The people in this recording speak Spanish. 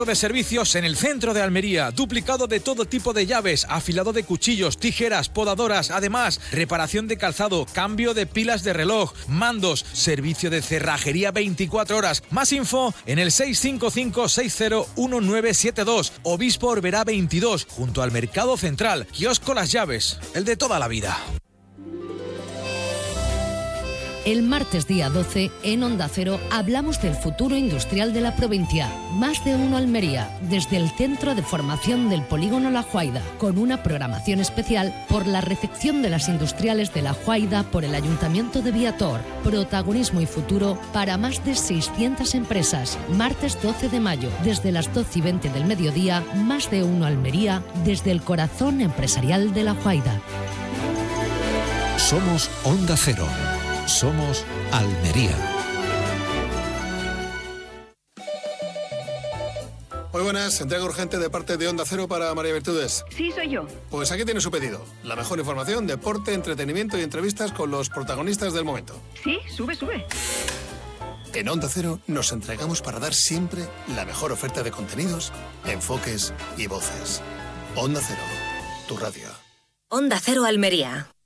de servicios en el centro de Almería, duplicado de todo tipo de llaves, afilado de cuchillos, tijeras, podadoras, además reparación de calzado, cambio de pilas de reloj, mandos, servicio de cerrajería 24 horas. Más info en el 655-601972, Obispo Orberá 22, junto al Mercado Central. Kiosco Las Llaves, el de toda la vida. El martes día 12, en Onda Cero, hablamos del futuro industrial de la provincia. Más de uno Almería, desde el Centro de Formación del Polígono La Juaida, con una programación especial por la recepción de las industriales de La Juaida por el Ayuntamiento de Viator. Protagonismo y futuro para más de 600 empresas. Martes 12 de mayo, desde las 12:20 del mediodía, Más de uno Almería, desde el corazón empresarial de La Juaida. Somos Onda Cero. Somos Almería. Muy buenas, entrega urgente de parte de Onda Cero para María Virtudes. Sí, soy yo. Pues aquí tiene su pedido. La mejor información, deporte, entretenimiento y entrevistas con los protagonistas del momento. Sí, sube. En Onda Cero nos entregamos para dar siempre la mejor oferta de contenidos, enfoques y voces. Onda Cero, tu radio. Onda Cero Almería.